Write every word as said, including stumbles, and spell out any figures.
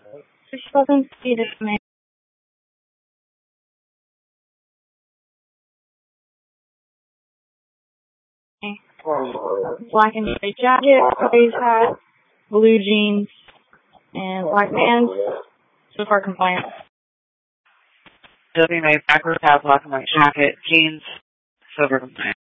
Spoken speed is me. Black and gray jacket, gray hat, blue jeans, and black pants. So far compliant. W made backwards hat, black and white jacket, jeans, silver compliant.